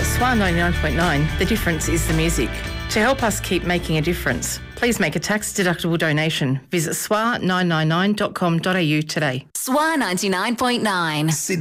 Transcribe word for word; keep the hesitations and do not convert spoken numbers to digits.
At S W A ninety-nine point nine, the difference is the music. To help us keep making a difference, please make a tax-deductible donation. Visit S W A nine nine nine dot com dot a u today. S W A ninety-nine point nine. Sydney.